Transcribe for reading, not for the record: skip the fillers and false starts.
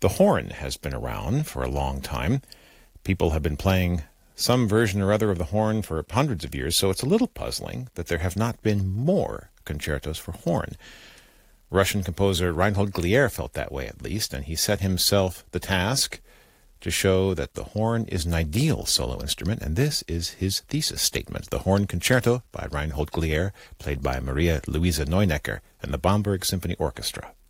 The horn has been around for a long time. People have been playing some version or other of the horn for hundreds of years, so it's a little puzzling that there have not been more concertos for horn. Russian composer Reinhold Glier felt that way, at least, and he set himself the task to show that the horn is an ideal solo instrument, and this is his thesis statement. The Horn Concerto by Reinhold Glier, played by Maria Luisa Neunecker and the Bamberg Symphony Orchestra.